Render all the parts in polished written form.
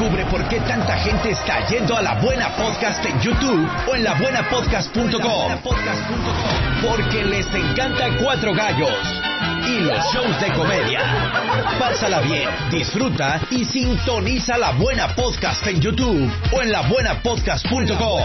Descubre por qué tanta gente está yendo a La Buena Podcast en YouTube o en labuenapodcast.com. Porque les encanta Cuatro Gallos y los shows de comedia. Pásala bien, disfruta y sintoniza La Buena Podcast en YouTube o en labuenapodcast.com.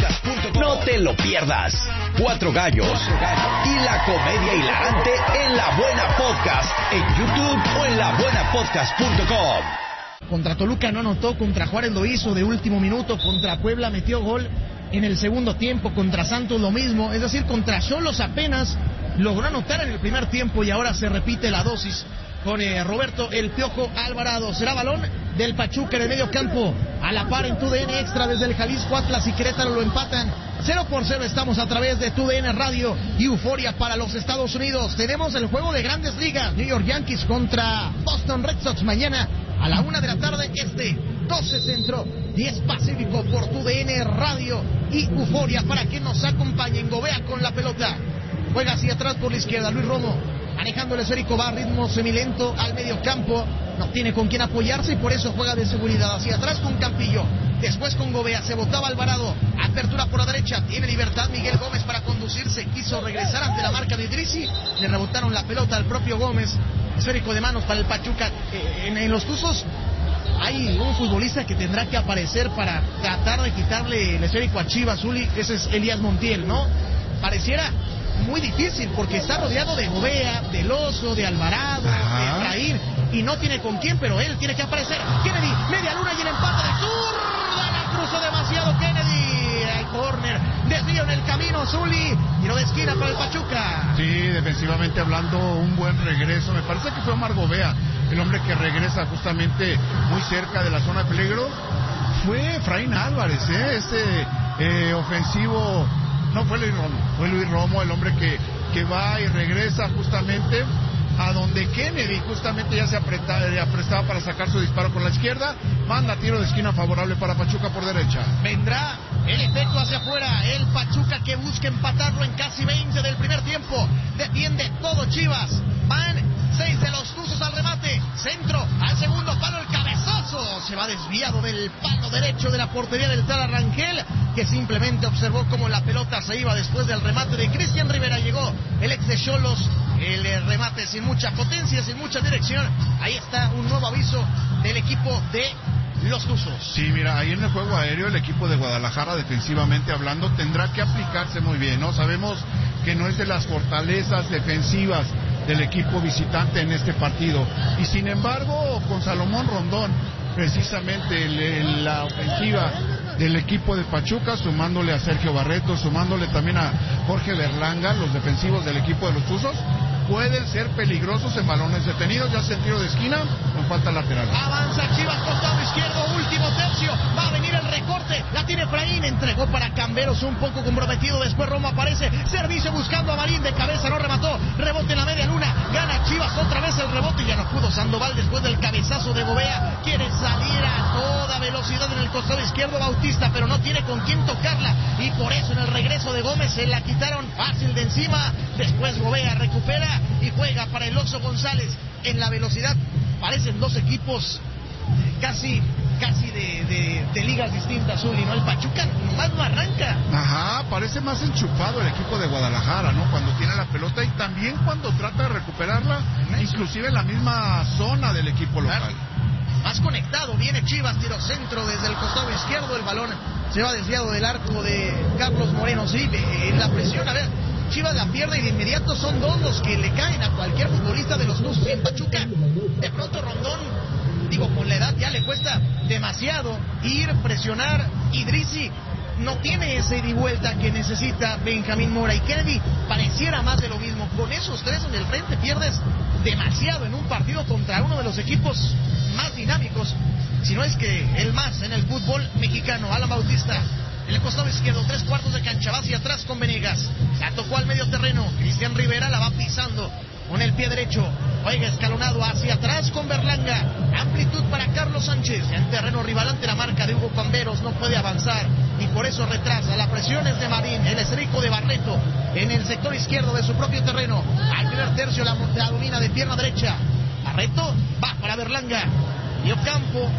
No te lo pierdas. Cuatro Gallos y la comedia hilarante en La Buena Podcast en YouTube o en labuenapodcast.com. Contra Toluca no anotó, contra Juárez lo hizo de último minuto, contra Puebla metió gol en el segundo tiempo, contra Santos lo mismo, es decir, contra Xolos apenas logró anotar en el primer tiempo y ahora se repite la dosis con Roberto El Piojo Alvarado. Será balón del Pachuca en el medio campo, a la par en TUDN Extra desde el Jalisco. Atlas y Querétaro lo empatan 0-0. Estamos a través de TUDN Radio y Euforia para los Estados Unidos. Tenemos el juego de Grandes Ligas, New York Yankees contra Boston Red Sox mañana a la 1 de la tarde, 12 Centro, 10 Pacífico por TUDN Radio y Euforia para que nos acompañen. Gobea con la pelota, juega hacia atrás por la izquierda, Luis Romo manejando el esférico, va a ritmo semilento al medio campo, no tiene con quién apoyarse y por eso juega de seguridad hacia atrás con Campillo, después con Gobea, se botaba Alvarado, apertura por la derecha, tiene libertad Miguel Gómez para conducirse, quiso regresar ante la marca de Idrissi, le rebotaron la pelota al propio Gómez, esférico de manos para el Pachuca. En los Tuzos hay un futbolista que tendrá que aparecer para tratar de quitarle el esférico a Chivas, Zuli, ese es Elías Montiel, ¿no? Pareciera muy difícil porque está rodeado de Gobea, del Oso, de Alvarado, de Efraín y no tiene con quién, pero él tiene que aparecer. Kennedy, media luna y el empate de zurda, la cruzó demasiado Kennedy, el córner, desvío en el camino, Zuli, tiro de esquina para el Pachuca. Sí, defensivamente hablando, un buen regreso, me parece que fue Omar Gobea, el hombre que regresa justamente muy cerca de la zona de peligro. Fue Efraín Álvarez, ese ofensivo. No fue Luis Romo el hombre que va y regresa justamente a donde Kennedy justamente ya se aprestaba para sacar su disparo con la izquierda, manda tiro de esquina favorable para Pachuca por derecha. Vendrá el efecto hacia afuera, el Pachuca que busca empatarlo en casi 20 del primer tiempo, defiende todo Chivas, van 6 de los Tuzos al remate, centro, al segundo palo el cabezazo, se va desviado del palo derecho de la portería del tal Rangel, que simplemente observó cómo la pelota se iba después del remate de Cristian Rivera, llegó el ex de Xolos, el remate sin mucha potencia, sin mucha dirección, ahí está un nuevo aviso del equipo de los Tuzos. Sí, mira, ahí en el juego aéreo el equipo de Guadalajara defensivamente hablando tendrá que aplicarse muy bien, ¿no? Sabemos que no es de las fortalezas defensivas del equipo visitante en este partido y sin embargo con Salomón Rondón precisamente la ofensiva del equipo de Pachuca, sumándole a Sergio Barreto, sumándole también a Jorge Berlanga, los defensivos del equipo de los Tuzos pueden ser peligrosos en balones detenidos, ya sea en tiro de esquina con falta lateral. Avanza Chivas, costado izquierdo, último tercio, va a venir el recorte, la tiene Efraín, entregó para Camberos un poco comprometido, después Romo aparece, servicio buscando a Marín de cabeza, no remató, rebote en la media luna, gana Chivas otra vez el rebote y ya no pudo Sandoval después del cabezazo de Gobea, quiere salir a toda velocidad en el costado izquierdo Bautista, pero no tiene con quién tocarla y por eso en el regreso de Gómez se la quitaron fácil de encima, después Gobea recupera y juega para el Oso González en la velocidad. Parecen dos equipos casi de ligas distintas, Zuli, ¿no? El Pachuca nomás no arranca. Ajá, parece más enchufado el equipo de Guadalajara, ¿no? Cuando tiene la pelota y también cuando trata de recuperarla, inclusive en la misma zona del equipo local. Claro. Más conectado, viene Chivas, tiro centro desde el costado izquierdo, el balón se va desviado del arco de Carlos Moreno, sí, en la presión, a ver, Chivas la pierde y de inmediato son dos los que le caen a cualquier futbolista de los Tuzos. En Pachuca, de pronto Rondón, con la edad ya le cuesta demasiado ir, presionar. Idrissi no tiene ese ida y vuelta que necesita Benjamín Mora y Kennedy, pareciera más de lo mismo. Con esos tres en el frente pierdes demasiado en un partido contra uno de los equipos más dinámicos, si no es que el más en el fútbol mexicano. Alan Bautista en el costado izquierdo, 3/4 de cancha, va hacia atrás con Venegas, la tocó al medio terreno, Cristian Rivera la va pisando con el pie derecho, oiga, escalonado hacia atrás con Berlanga, amplitud para Carlos Sánchez, en terreno rival ante la marca de Hugo Camberos, no puede avanzar y por eso retrasa, la presión es de Marín, el esférico de Barreto en el sector izquierdo de su propio terreno, al primer tercio la domina de pierna derecha, Barreto va para Berlanga, y Ocampo